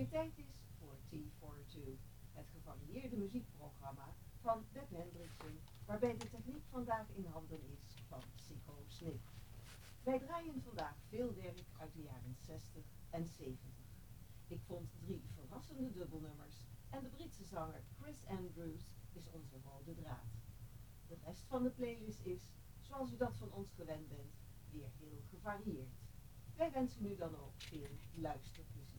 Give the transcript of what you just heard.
weer tijd is voor T42, het gevarieerde muziekprogramma van Beb Hendrickson, waarbij de techniek vandaag in handen is van Sico Smit. Wij draaien vandaag veel werk uit de jaren 60 en 70. Ik vond 3 verrassende dubbelnummers en de Britse zanger Chris Andrews is onze rode draad. De rest van de playlist is, zoals u dat van ons gewend bent, weer heel gevarieerd. Wij wensen u dan ook veel luisterplezier.